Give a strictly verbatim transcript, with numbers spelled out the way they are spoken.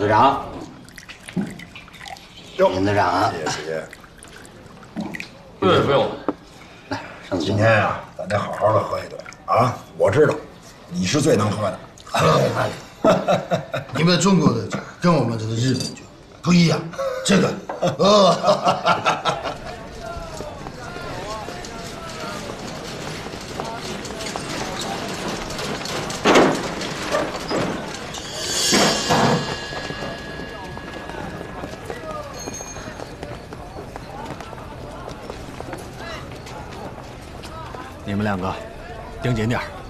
队长，尹队长， 谢谢谢谢。 对，不用。 来，上次今天呀，咱得好好的喝一顿啊！我知道，你是最能喝的。 你们中国的酒跟我们这个日本酒不一样，这个，呃。 你们两个盯紧点儿。